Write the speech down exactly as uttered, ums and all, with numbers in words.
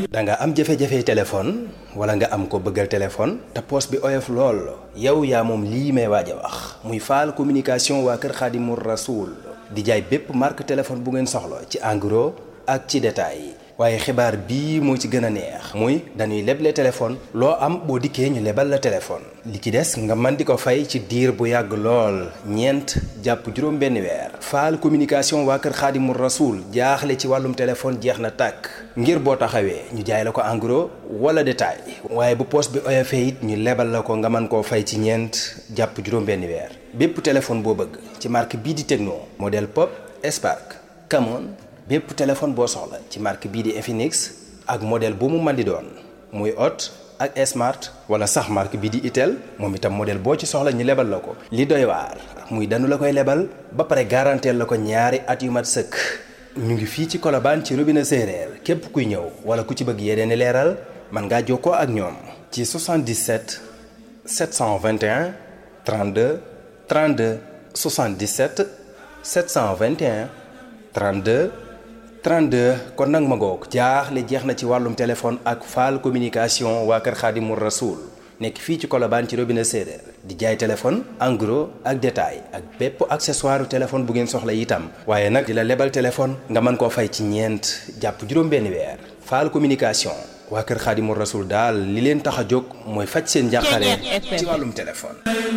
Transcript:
da nga am jafe-jafe téléphone wala nga am ko bëggal téléphone te poos bi oyof lool yow yaa moom lii may waaj a wax muy Fall communication waa kër Xaadimu Rasuul di jaay bépp marque téléphone bu ngeen soxla ci en gros ak ci détail waaye xibaar bii moo ci gën a neex muy dañuy leble téléphone loo am boo dikkee ñu lebal la téléphone li ci des nga mën di ko fay ci diir bu yàgg lool ñeent jàpp juróom benn weer Fall communication waa kër Xaadimu Rasuul jaaxle ci wàllum téléphone jeex na tàkk ngir boo taxawee ñu jaay la ko en gros wala détail waaye bu poos bi oyofee it ñu lebal la ko nga mën koo fay ci ñeent jàpp juróom benn weer bépp téléphone boo bëgg ci marque bii di Tecno modèle Pop Spark Camon bépp téléphone boo soxla ci marque bii di Infinix ak modèle bu mu mën di doon muy Hot ak Smart wala sax marque bii di Itel moom itam modèle boo ci soxla ñu lebal la ko. li doy waar muy danu la koy lebal ba pare garanteel la ko ñaari at yu mat sëkk ñu ngi fii ci Colobane ci robinet séeréer képp kuy ñëw wala ku ci bëgg yeneen i leeral mën ngaa jokkoo ak ñoom ci soixante-dix-sept sept cent vingt et un trente-deux trente-deux soixante-dix-sept sept cent vingt et un trente-deux trente-deux kon nag ma ngoog jaaxle jeex na ci wàllum téléphone ak Fall communication waa kër Xaadimu Rasuul nekk fii ci Colobane ci robinet séeréer di jaay téléphone en gros ak détail ak bépp accessoire téléphone bu ngeen soxla itam waaye nag di la lebal téléphone nga mën koo fay ci ñeent jàpp juróom benn weer Fall communication waa kër Xaadimu Rasuul daal li leen tax a jóg mooy faj seen njàqare ci wàllum téléphone